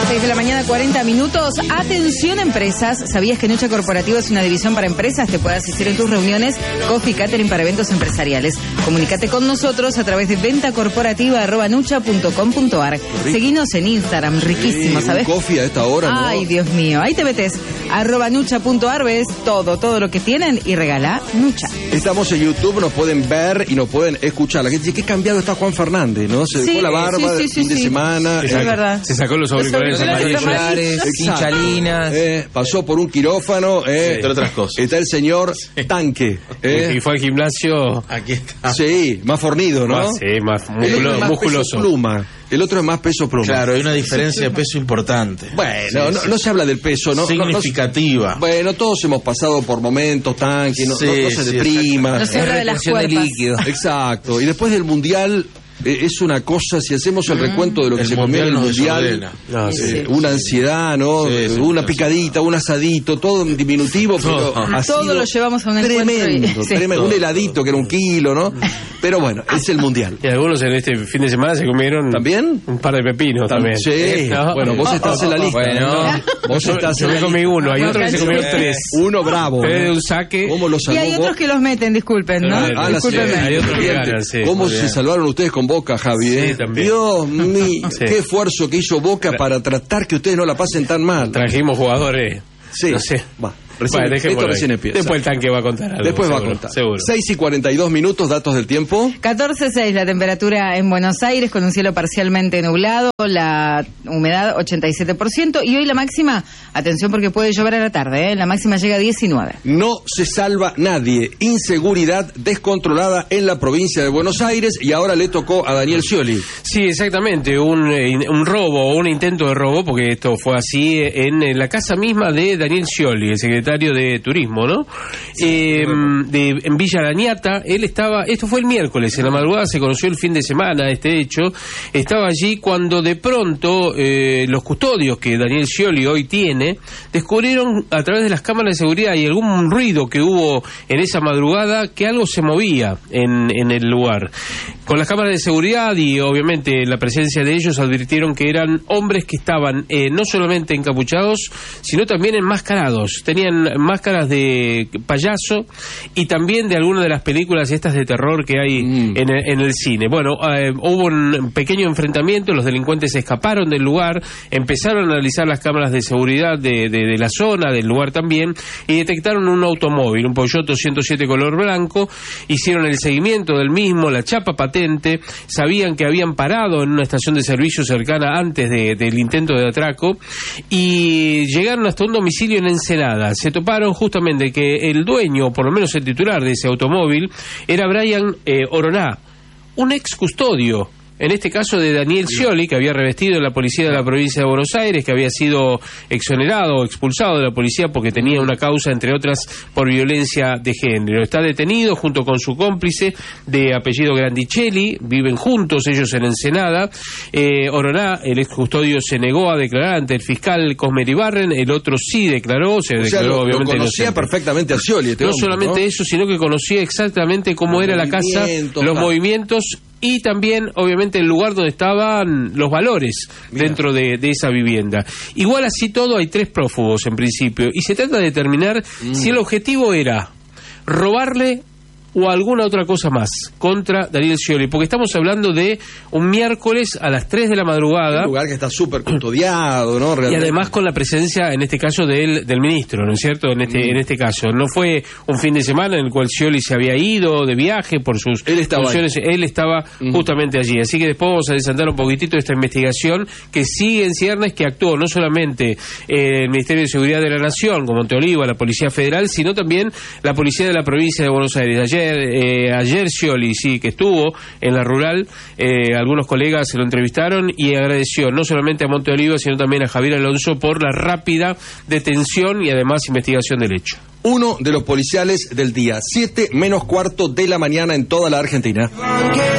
6 de la mañana, 40 minutos. Atención, empresas. ¿Sabías que Nucha Corporativo es una división para empresas? Te puede asistir en tus reuniones. Coffee Catering para eventos empresariales. Comunícate con nosotros a través de ventacorporativa@nucha.com.ar. Seguinos en Instagram, riquísimo, ¿sabes? Coffee a esta hora, ¿no? Ay, Dios mío. Ahí te metes. @nucha.ar, ves todo lo que tienen y regala Nucha. Estamos en YouTube, nos pueden ver y nos pueden escuchar. La gente dice, qué cambiado está Juan Fernández, ¿no? Se dejó la barba, fin de semana. Es verdad. Se sacó los auriculares amarilla, hinchalinas. Pasó por un quirófano, entre otras cosas. Está el señor Tanque. Y fue al gimnasio. Aquí está. Sí, más fornido, ¿no? Más musculoso. Peso pluma. El otro es más peso pluma. Claro, hay una diferencia de peso importante. Bueno, no se habla del peso, ¿no? Significativa. Bueno, todos hemos pasado por momentos, Tanque, no se deprima. No se habla de las cuerpas. de líquido. Exacto. Y después del Mundial... es una cosa, si hacemos el recuento de lo que se comió en el Mundial, una ansiedad, ¿no? Una picadita, un asadito, todo en diminutivo, pero todo lo llevamos a un tremendo, tremendo, un heladito que era 1 kilo, ¿no? Pero bueno, es el Mundial. Y algunos en este fin de semana se comieron ¿también? Un par de pepinos también. Sí, ¿no? Bueno, vos estás en la lista. Bueno, vos estás yo me comí uno, hay otros que se comieron 3. Uno bravo. 3 de un saque. ¿Cómo lo salvó? Y hay otros que los meten, disculpen, ¿no? Hay otros que ganan, ¿Cómo se salvaron ustedes con Boca, Javi? Sí, también. Dios mío, qué esfuerzo que hizo Boca para tratar que ustedes no la pasen tan mal. Trajimos jugadores. Sí, no sé. Esto recién empieza. Después el Tanque va a contar algo. Después seguro, va a contar. Seguro. 6:42 minutos, datos del tiempo. 14.6 la temperatura en Buenos Aires, con un cielo parcialmente nublado, la humedad 87%, y hoy la máxima, atención porque puede llover a la tarde, la máxima llega a 19. No se salva nadie. Inseguridad descontrolada en la provincia de Buenos Aires, y ahora le tocó a Daniel Scioli. Sí, exactamente, un robo, un intento de robo, porque esto fue así en la casa misma de Daniel Scioli, el secretario de Turismo, ¿no? En Villa Laniata. Esto fue el miércoles, en la madrugada se conoció el fin de semana este hecho. Estaba allí cuando de pronto los custodios que Daniel Scioli hoy tiene descubrieron a través de las cámaras de seguridad y algún ruido que hubo en esa madrugada que algo se movía en el lugar. Con las cámaras de seguridad y obviamente la presencia de ellos advirtieron que eran hombres que estaban no solamente encapuchados, sino también enmascarados. Tenían máscaras de payaso y también de alguna de las películas estas de terror que hay en el cine. Bueno, hubo un pequeño enfrentamiento, los delincuentes escaparon del lugar, empezaron a analizar las cámaras de seguridad de la zona, del lugar también, y detectaron un automóvil, un Peugeot 107 color blanco, hicieron el seguimiento del mismo, la chapa patente, sabían que habían parado en una estación de servicio cercana antes del intento de atraco, y llegaron hasta un domicilio en Ensenada. Se toparon justamente que el dueño, por lo menos el titular de ese automóvil, era Brian Oroná, un ex custodio, en este caso de Daniel Scioli, que había revestido en la policía de la provincia de Buenos Aires, que había sido exonerado o expulsado de la policía porque tenía una causa, entre otras, por violencia de género. Está detenido junto con su cómplice de apellido Grandicelli, viven juntos ellos en Ensenada. Oroná, el ex custodio, se negó a declarar ante el fiscal Cosmer Ibarren, el otro sí declaró, declaró obviamente lo conocía perfectamente a Scioli. No solamente eso, sino que conocía exactamente cómo era la casa, los movimientos, y también, obviamente, el lugar donde estaban los valores dentro de esa vivienda. Igual así todo, hay 3 prófugos en principio, y se trata de determinar si el objetivo era robarle o alguna otra cosa más contra Daniel Scioli, porque estamos hablando de un miércoles a las 3 de la madrugada. Un lugar que está súper custodiado, ¿no? Realmente. Y además con la presencia, en este caso, del ministro, ¿no es cierto? En este caso. No fue un fin de semana en el cual Scioli se había ido de viaje por sus funciones. Él estaba justamente allí. Así que después vamos a desandar un poquitito esta investigación que sigue en ciernes, que actuó no solamente el Ministerio de Seguridad de la Nación, como Monteoliva, la Policía Federal, sino también la Policía de la Provincia de Buenos Aires. Ayer Scioli, sí, que estuvo en la rural, algunos colegas se lo entrevistaron y agradeció no solamente a Monteoliva, sino también a Javier Alonso por la rápida detención y además investigación del hecho. Uno de los policiales del día, 7:45 de la mañana en toda la Argentina.